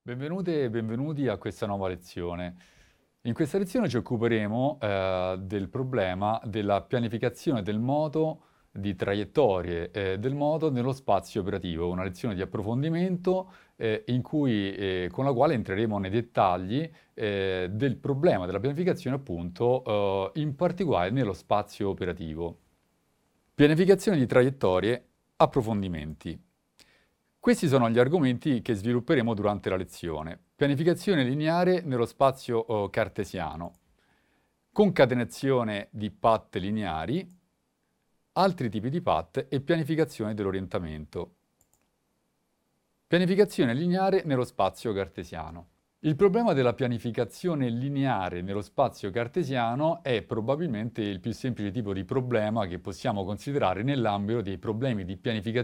Benvenute e benvenuti a questa nuova lezione. In questa lezione ci occuperemo del problema della pianificazione del moto, di traiettorie del moto nello spazio operativo, una lezione di approfondimento con la quale entreremo nei dettagli del problema della pianificazione, appunto, in particolare nello spazio operativo. Pianificazione di traiettorie, approfondimenti. Questi sono gli argomenti che svilupperemo durante la lezione. Pianificazione lineare nello spazio cartesiano, concatenazione di path lineari, altri tipi di path e pianificazione dell'orientamento. Pianificazione lineare nello spazio cartesiano. Il problema della pianificazione lineare nello spazio cartesiano è probabilmente il più semplice tipo di problema che possiamo considerare nell'ambito dei problemi di pianificazione